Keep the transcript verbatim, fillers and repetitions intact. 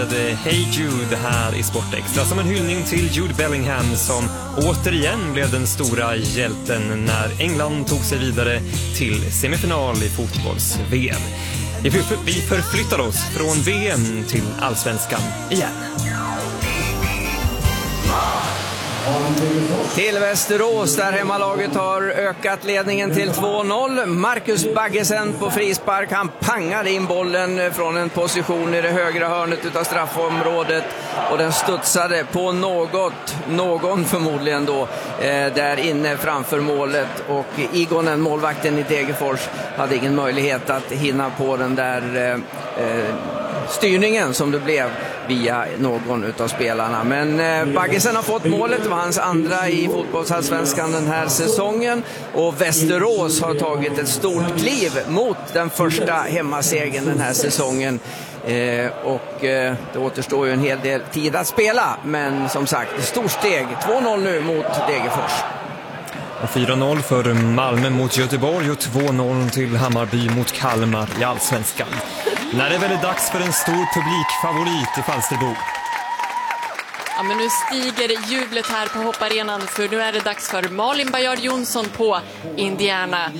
Hey Jude här i Sportextra som en hyllning till Jude Bellingham som återigen blev den stora hjälten när England tog sig vidare till semifinal i fotbolls-V M. Vi förflyttar oss från V M till Allsvenskan igen. Till Västerås där hemmalaget har ökat ledningen till två noll. Marcus Baggesen på frispark. Han pangade in bollen från en position i det högra hörnet utav straffområdet och den studsade på något, någon förmodligen då, eh, där inne framför målet, och Igonen, målvakten i Degerfors, hade ingen möjlighet att hinna på den där eh, eh, styrningen som det blev via någon utav spelarna. Men eh, Baggesen har fått målet, det var hans andra i fotbollsallsvenskan den här säsongen, och Västerås har tagit ett stort kliv mot den första hemmasegern den här säsongen. Eh, och eh, det återstår ju en hel del tid att spela, men som sagt, ett stort steg, två noll nu mot Degerfors. fyra noll för Malmö mot Göteborg och två noll till Hammarby mot Kalmar i Allsvenskan. När det är väldigt dags för en stor publikfavorit i Falsterbo. Ja, men nu stiger jublet här på hopparenan, för nu är det dags för Malin Bajard Jonsson på Indiana